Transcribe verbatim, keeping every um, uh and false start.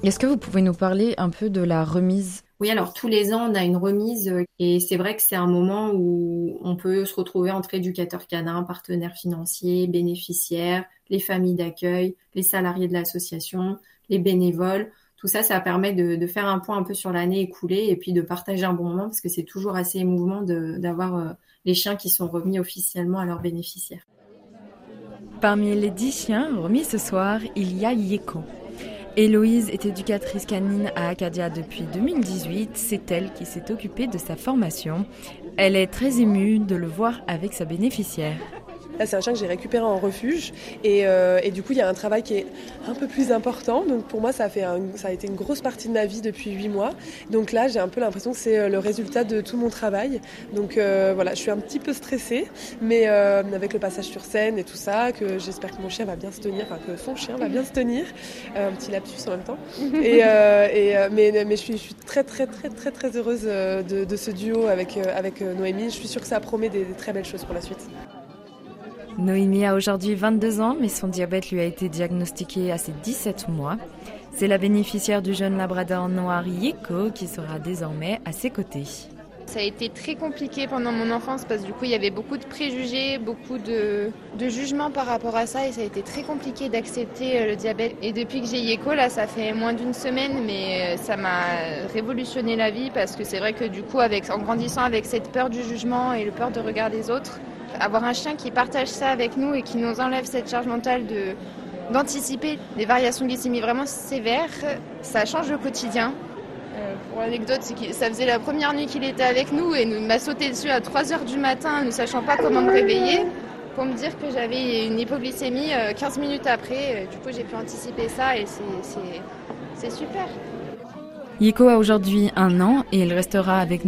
Est-ce que vous pouvez nous parler un peu de la remise? Oui, alors tous les ans, on a une remise euh, et c'est vrai que c'est un moment où on peut se retrouver entre éducateurs canins, partenaires financiers, bénéficiaires, les familles d'accueil, les salariés de l'association, les bénévoles. Tout ça, ça permet de, de faire un point un peu sur l'année écoulée et puis de partager un bon moment parce que c'est toujours assez émouvant de, d'avoir euh, les chiens qui sont remis officiellement à leurs bénéficiaires. Parmi les dix chiens remis ce soir, il y a Yeko. Héloïse est éducatrice canine à Acadia depuis deux mille dix-huit. C'est elle qui s'est occupée de sa formation. Elle est très émue de le voir avec sa bénéficiaire. Là, c'est un chien que j'ai récupéré en refuge et, euh, et du coup, il y a un travail qui est un peu plus important. Donc pour moi, ça a, fait un, ça a été une grosse partie de ma vie depuis huit mois. Donc là, j'ai un peu l'impression que c'est le résultat de tout mon travail. Donc euh, voilà, je suis un petit peu stressée, mais euh, avec le passage sur scène et tout ça, que j'espère que mon chien va bien se tenir, enfin que son chien va bien se tenir. Euh, un petit lapsus en même temps. Et, euh, et, euh, mais mais je, suis, je suis très très très très très heureuse de, de ce duo avec, avec Noémie. Je suis sûre que ça promet des, des très belles choses pour la suite. Noémie a aujourd'hui vingt-deux ans, mais son diabète lui a été diagnostiqué à ses dix-sept mois. C'est la bénéficiaire du jeune labrador noir Yeko qui sera désormais à ses côtés. Ça a été très compliqué pendant mon enfance parce que du coup il y avait beaucoup de préjugés, beaucoup de, de jugements par rapport à ça et ça a été très compliqué d'accepter le diabète. Et depuis que j'ai Yeko, là ça fait moins d'une semaine, mais ça m'a révolutionné la vie parce que c'est vrai que du coup avec, en grandissant avec cette peur du jugement et le peur de regard des autres, avoir un chien qui partage ça avec nous et qui nous enlève cette charge mentale de, d'anticiper des variations glycémiques vraiment sévères, ça change le quotidien. Euh, pour l'anecdote, c'est que ça faisait la première nuit qu'il était avec nous et il m'a sauté dessus à trois heures du matin, ne sachant pas comment me réveiller, pour me dire que j'avais une hypoglycémie quinze minutes après. Du coup, j'ai pu anticiper ça et c'est, c'est, c'est super. Yeko a aujourd'hui un an et il restera avec nous